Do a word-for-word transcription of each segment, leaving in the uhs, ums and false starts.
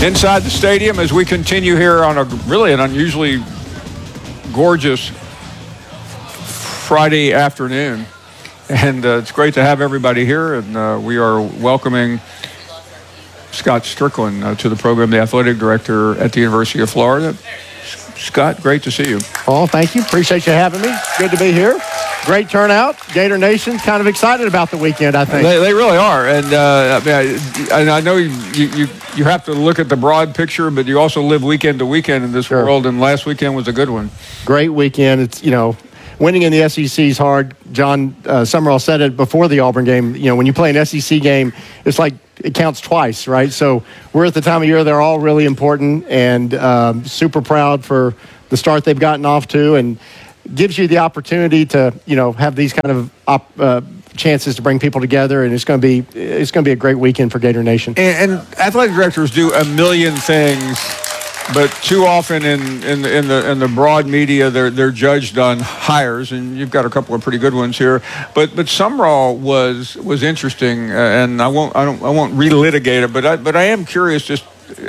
Inside the stadium as we continue here on a really an unusually gorgeous Friday afternoon. And uh, it's great to have everybody here. And uh, we are welcoming Scott Strickland uh, to the program, the athletic director at the University of Florida. Scott, great to see you. Oh, thank you. Appreciate you having me. Good to be here. Great turnout. Gator Nation's kind of excited about the weekend, I think. They, they really are. And uh, I, mean, I, and I know you, you you have to look at the broad picture, but you also live weekend to weekend in this sure. world, and last weekend was a good one. Great weekend. It's, you know, winning in the S E C is hard. John uh, Summerall said it before the Auburn game. You know, when you play an S E C game, it's like it counts twice, right? So we're at the time of year they're all really important, and um, super proud for the start they've gotten off to, and gives you the opportunity to, you know, have these kind of op, uh, chances to bring people together, and it's going to be it's going to be a great weekend for Gator Nation. And, and athletic directors do a million things, but too often in, in, in the in the broad media, they're they're judged on hires, and you've got a couple of pretty good ones here. But but Summerall was was interesting, uh, and I won't I don't I won't relitigate it, but I but I am curious, just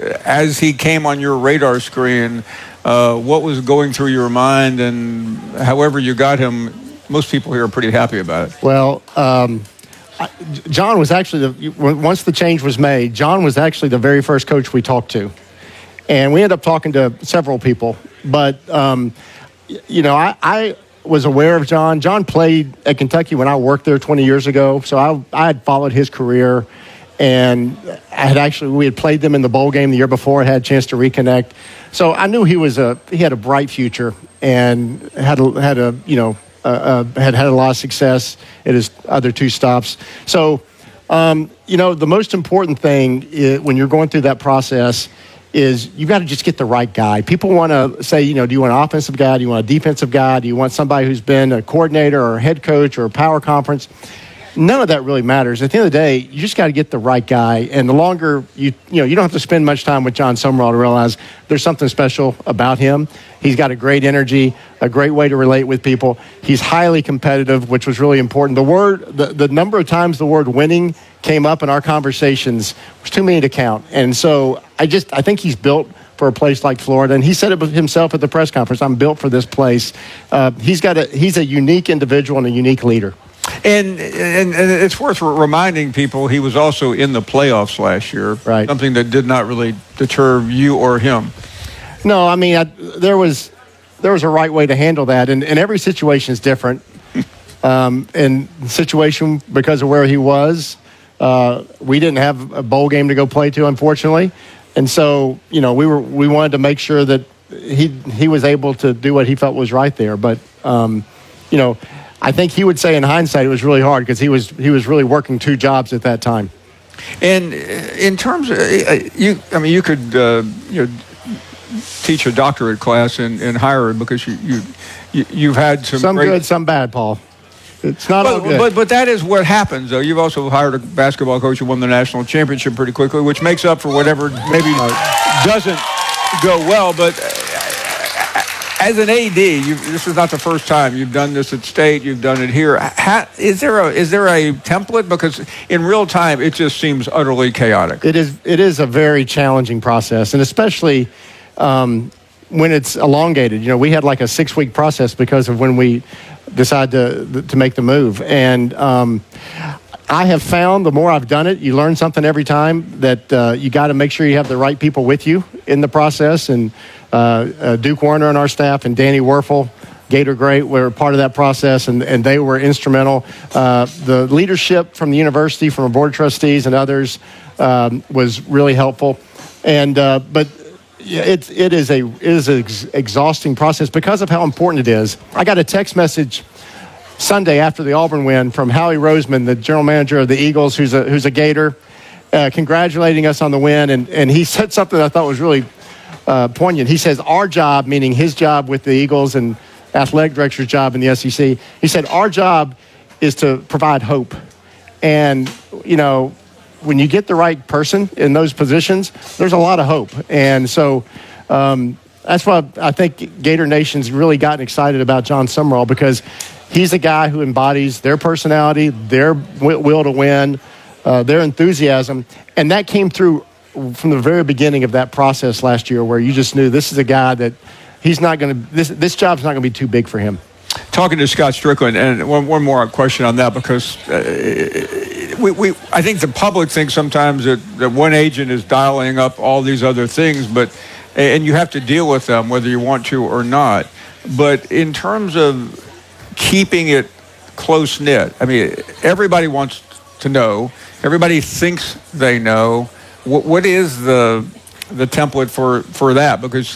as he came on your radar screen, uh, what was going through your mind, and however you got him. Most people here are pretty happy about it. Well, um, I, John was actually the once the change was made. John was actually the very first coach we talked to. And we ended up talking to several people. But, um, you know, I, I was aware of John. John played at Kentucky when I worked there twenty years ago. So I, I had followed his career. And I had actually, we had played them in the bowl game the year before. I had a chance to reconnect. So I knew he was a, he had a bright future and had a, had a, you know, uh, uh, had had a lot of success at his other two stops. So, um, you know, the most important thing is, when you're going through that process, is you've got to just get the right guy. People want to say, you know, do you want an offensive guy? Do you want a defensive guy? Do you want somebody who's been a coordinator or a head coach or a power conference? None of that really matters. At the end of the day, you just got to get the right guy. And the longer you, you know, you don't have to spend much time with John Summerall to realize there's something special about him. He's got a great energy, a great way to relate with people. He's highly competitive, which was really important. The word, the, the number of times the word winning came up in our conversations was too many to count. And so I just, I think he's built for a place like Florida. And he said it himself at the press conference, I'm built for this place. Uh, he's got a, he's a unique individual and a unique leader. And, and and it's worth reminding people he was also in the playoffs last year, right? Something that did not really deter you or him. No, I mean, I, there was there was a right way to handle that, and, and every situation is different. um, and the situation, because of where he was, uh, we didn't have a bowl game to go play to, unfortunately. And so, you know, we were we wanted to make sure that he he was able to do what he felt was right there. But, um, you know, I think he would say in hindsight it was really hard because he was he was really working two jobs at that time. And in terms of you, I mean, you could uh, you know, teach a doctorate class in, in higher because you you, you you've had some some great... good, some bad, Paul. It's not but, all good. But but that is what happens, though. You've also hired a basketball coach who won the national championship pretty quickly, which makes up for whatever maybe doesn't go well. But as an A D, you, this is not the first time you've done this at State. You've done it here. How, is there a is there a template? Because in real time, it just seems utterly chaotic. It is. It is a very challenging process, and especially um, when it's elongated. You know, we had like a six week process because of when we decided to to make the move, and um, I have found the more I've done it, you learn something every time that uh, you got to make sure you have the right people with you in the process. And uh, uh, Duke Warner on our staff and Danny Werfel, Gator Great, were part of that process, and, and they were instrumental. Uh, the leadership from the university, from our board of trustees and others, um, was really helpful. And uh, but it it is a it is an ex- exhausting process because of how important it is. I got a text message Sunday after the Auburn win from Howie Roseman, the general manager of the Eagles, who's a who's a Gator, uh, congratulating us on the win. And, and he said something that I thought was really uh, poignant. He says, our job, meaning his job with the Eagles and athletic director's job in the S E C, he said, our job is to provide hope. And, you know, when you get the right person in those positions, there's a lot of hope. And so um, that's why I think Gator Nation's really gotten excited about John Summerall, because he's a guy who embodies their personality, their will to win, uh, their enthusiasm. And that came through from the very beginning of that process last year, where you just knew this is a guy that he's not going to, this, this job's not going to be too big for him. Talking to Scott Strickland, and one, one more question on that, because uh, we, we, I think the public thinks sometimes that, that one agent is dialing up all these other things, but, and you have to deal with them whether you want to or not. But in terms of keeping it close-knit, I mean, everybody wants to know, everybody thinks they know. What, what is the the template for, for that? Because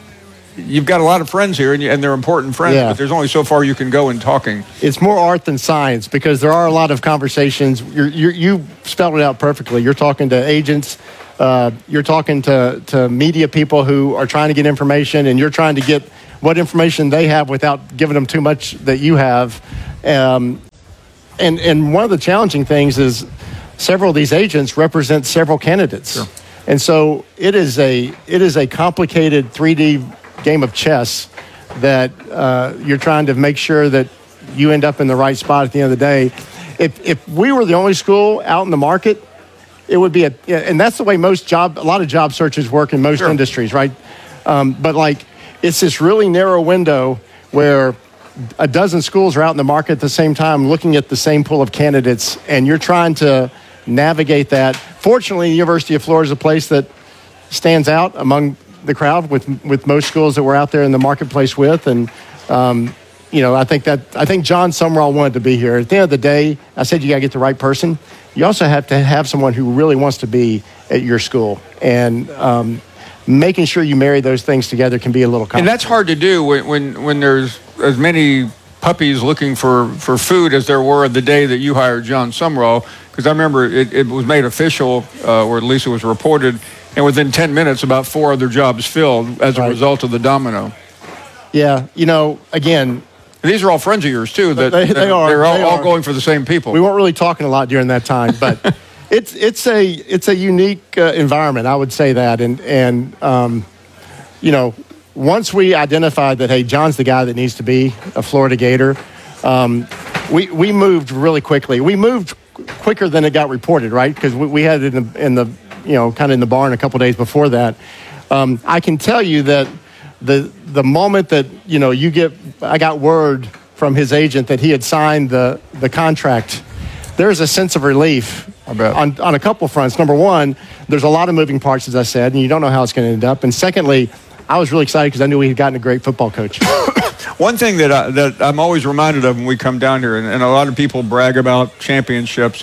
you've got a lot of friends here, and, you, and they're important friends, yeah. but there's only so far you can go in talking. It's more art than science, because there are a lot of conversations. You're, you're, you spelled it out perfectly. You're talking to agents. Uh, you're talking to, to media people who are trying to get information, and you're trying to get what information they have without giving them too much that you have. Um, and, and one of the challenging things is several of these agents represent several candidates. Sure. And so it is a it is a complicated three D game of chess that uh, you're trying to make sure that you end up in the right spot at the end of the day. If if we were the only school out in the market, it would be a, and that's the way most job, a lot of job searches work in most Sure. industries, right? Um, but like, it's this really narrow window where a dozen schools are out in the market at the same time looking at the same pool of candidates, and you're trying to navigate that. Fortunately, the University of Florida is a place that stands out among the crowd with with most schools that we're out there in the marketplace with. And, um, you know, I think that I think John Sumrall wanted to be here. At the end of the day, I said you got to get the right person. You also have to have someone who really wants to be at your school. And um, making sure you marry those things together can be a little complicated. And that's hard to do when, when, when there's as many puppies looking for, for food as there were the day that you hired John Sumrall. Because I remember it, it was made official, uh, or at least it was reported, and within ten minutes, about four other jobs filled as a Right. result of the domino. Yeah, you know, again, These are all friends of yours, too. That, They- they that are, They're all, they all are. going for the same people. we weren't really talking a lot during that time, but it's it's a it's a unique uh, environment. I would say that, and and um, you know, once we identified that, hey, John's the guy that needs to be a Florida Gator, um, we we moved really quickly. We moved quicker than it got reported, right? Because we, we had it in the, in the you know kind of in the barn a couple days before that. Um, I can tell you that the the moment that you know you get, I got word from his agent that he had signed the the contract. There's a sense of relief I bet. on on a couple fronts. Number one, there's a lot of moving parts, as I said, and you don't know how it's going to end up. And secondly, I was really excited because I knew we had gotten a great football coach. One thing that, I, that I'm always reminded of when we come down here, and, and a lot of people brag about championships,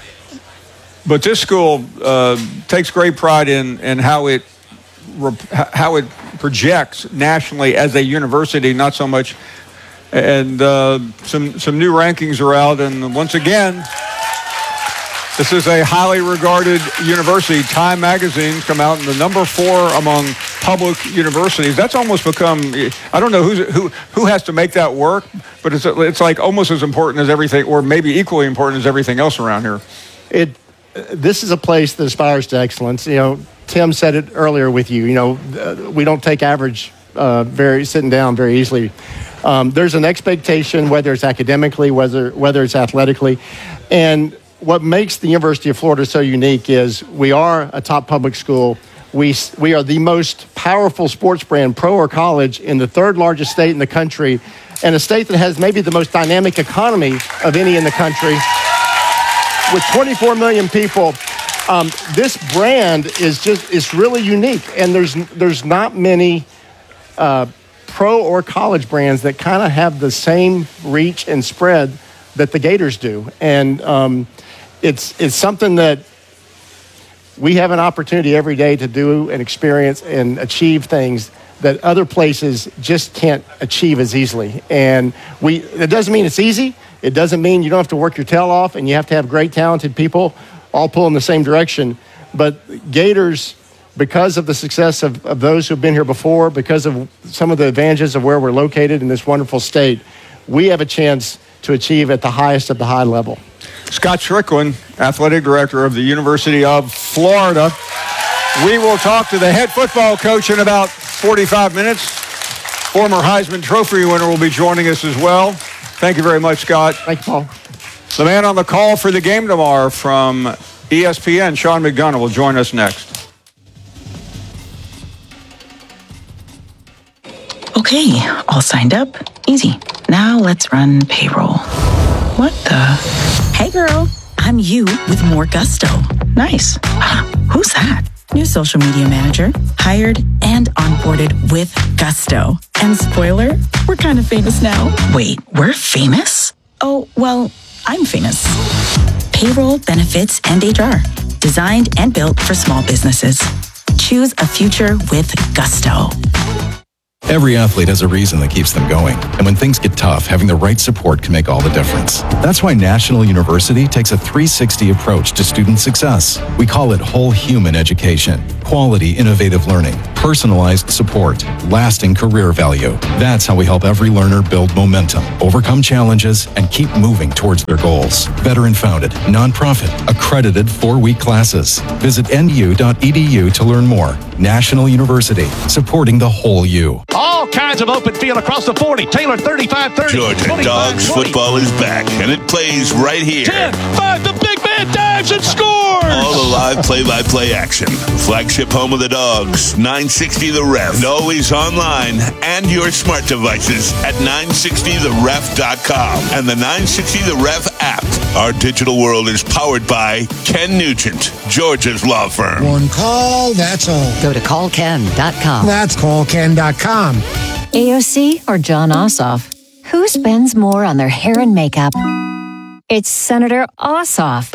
but this school uh, takes great pride in, in how it how it projects nationally as a university, not so much. And uh, some some new rankings are out, and once again, this is a highly regarded university. Time magazine's come out in the number four among public universities. That's almost become, I don't know who's, who who has to make that work, but it's it's like almost as important as everything, or maybe equally important as everything else around here. It this is a place that aspires to excellence. You know, Tim said it earlier with you. You know, uh, we don't take average uh, very sitting down very easily. Um, there's an expectation, whether it's academically, whether whether it's athletically, and what makes the University of Florida so unique is we are a top public school. We we are the most powerful sports brand, pro or college, in the third largest state in the country, and a state that has maybe the most dynamic economy of any in the country. With twenty-four million people, um, this brand is just it's really unique, and there's there's not many uh, pro or college brands that kind of have the same reach and spread that the Gators do, and um, it's it's something that we have an opportunity every day to do and experience and achieve things that other places just can't achieve as easily. And we it doesn't mean it's easy. It doesn't mean you don't have to work your tail off and you have to have great, talented people all pull in the same direction. But Gators, because of the success of, of those who've been here before, because of some of the advantages of where we're located in this wonderful state, we have a chance to achieve at the highest of the high level. Scott Strickland, athletic director of the University of Florida. We will talk to the head football coach in about forty-five minutes. Former Heisman Trophy winner will be joining us as well. Thank you very much, Scott. Thank you, Paul. The man on the call for the game tomorrow from E S P N, Sean McDonough, will join us next. Okay, all signed up. Easy. Now let's run payroll. What the? Hey girl, I'm you with more gusto. Nice. Who's that? New social media manager, hired and onboarded with gusto. And spoiler, we're kind of famous now. Wait, we're famous? Oh, well, I'm famous. Payroll, benefits, and H R. Designed and built for small businesses. Choose a future with gusto. Every athlete has a reason that keeps them going. And when things get tough, having the right support can make all the difference. That's why National University takes a three sixty approach to student success. We call it whole human education. Quality, innovative learning, personalized support, lasting career value. That's how we help every learner build momentum, overcome challenges, and keep moving towards their goals. Veteran-founded, nonprofit, accredited four-week classes. Visit N U dot E D U to learn more. National University, supporting the whole you. All kinds of open field across the forty. Taylor thirty-five thirty. Georgia Dogs football is back, and it plays right here. ten five, the big man dives and scores! All the live play-by-play action. Flagship home of the Dogs, nine sixty The Ref. And always online and your smart devices at nine sixty the ref dot com and the nine sixty The Ref app. Our digital world is powered by Ken Nugent, Georgia's law firm. One call, that's all. Go to call ken dot com. That's call ken dot com. A O C or John Ossoff? Who spends more on their hair and makeup? It's Senator Ossoff.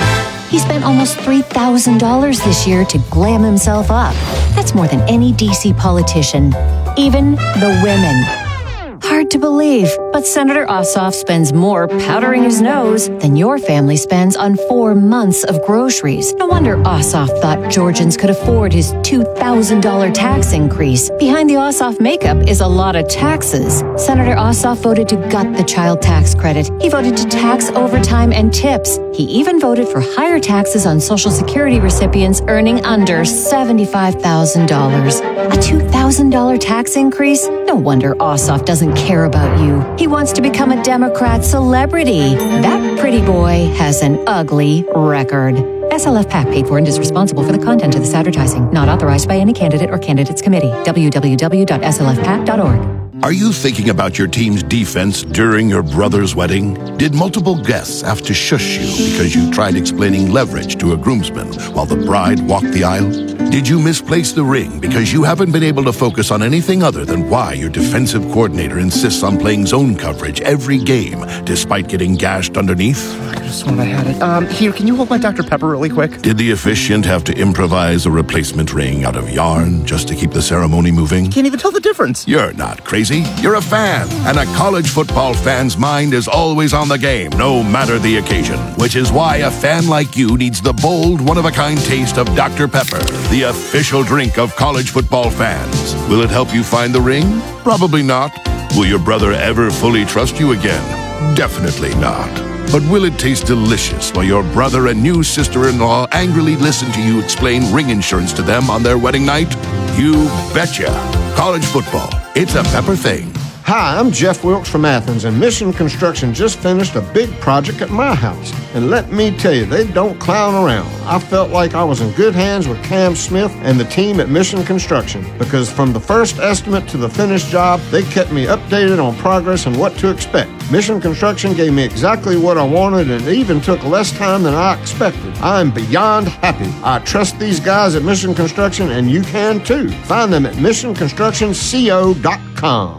He spent almost three thousand dollars this year to glam himself up. That's more than any D C politician, even the women. Hard to believe, but Senator Ossoff spends more powdering his nose than your family spends on four months of groceries. No wonder Ossoff thought Georgians could afford his two thousand dollars tax increase. Behind the Ossoff makeup is a lot of taxes. Senator Ossoff voted to gut the child tax credit. He voted to tax overtime and tips. He even voted for higher taxes on Social Security recipients earning under seventy-five thousand dollars. A two thousand dollars tax increase? No wonder Ossoff doesn't care about you. He wants to become a Democrat celebrity. That pretty boy has an ugly record. S L F PAC paid for and is responsible for the content of this advertising. Not authorized by any candidate or candidates committee. w w w dot s l f pac dot org. Are you thinking about your team's defense during your brother's wedding? Did multiple guests have to shush you because you tried explaining leverage to a groomsman while the bride walked the aisle? Did you misplace the ring because you haven't been able to focus on anything other than why your defensive coordinator insists on playing zone coverage every game despite getting gashed underneath? I could have sworn I had it. Um, here, can you hold my Doctor Pepper really quick? Did the officiant have to improvise a replacement ring out of yarn just to keep the ceremony moving? Can't even tell the difference. You're not crazy. You're a fan, and a college football fan's mind is always on the game, no matter the occasion. Which is why a fan like you needs the bold, one-of-a-kind taste of Doctor Pepper, the official drink of college football fans. Will it help you find the ring? Probably not. Will your brother ever fully trust you again? Definitely not. But will it taste delicious while your brother and new sister-in-law angrily listen to you explain ring insurance to them on their wedding night? You betcha. College football. It's a Pepper thing. Hi, I'm Jeff Wilkes from Athens, and Mission Construction just finished a big project at my house. And let me tell you, they don't clown around. I felt like I was in good hands with Cam Smith and the team at Mission Construction, because from the first estimate to the finished job, they kept me updated on progress and what to expect. Mission Construction gave me exactly what I wanted, and it even took less time than I expected. I'm beyond happy. I trust these guys at Mission Construction, and you can too. Find them at mission construction co dot com.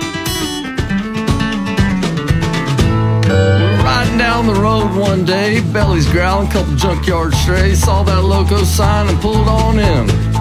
Riding down the road one day, belly's growling, couple junkyard strays, saw that loco sign and pulled on in.